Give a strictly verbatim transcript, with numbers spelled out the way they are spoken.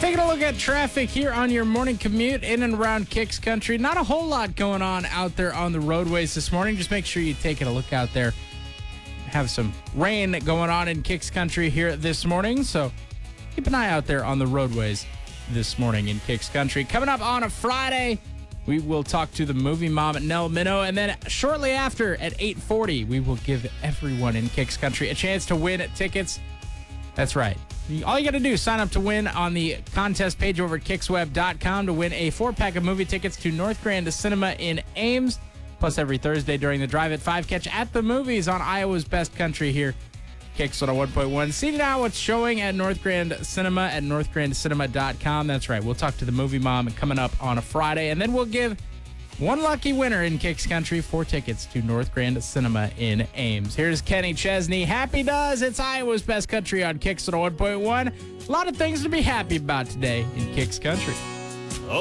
Taking a look at traffic here on your morning commute in and around Kicks Country. Not a whole lot going on out there on the roadways this morning. Just make sure you take a look out there. Have some rain going on in Kicks Country here this morning, so keep an eye out there on the roadways this morning in Kicks Country. Coming up on a Friday, we will talk to the movie mom, Nell Minow, and then shortly after at eight forty, we will give everyone in Kicks Country a chance to win tickets. That's right. All you got to do is sign up to win on the contest page over at kicks web dot com to win a four-pack of movie tickets to North Grand Cinema in Ames. Plus, every Thursday during the Drive at five, catch At the Movies on Iowa's Best Country here. Kicks on one point one. See now what's showing at North Grand Cinema at north grand cinema dot com. That's right. We'll talk to the movie mom coming up on a Friday, and then we'll give one lucky winner in Kicks Country four tickets to North Grand Cinema in Ames. Here's Kenny Chesney. Happy does. It's Iowa's Best Country on Kicks on one point one. A lot of things to be happy about today in Kicks Country.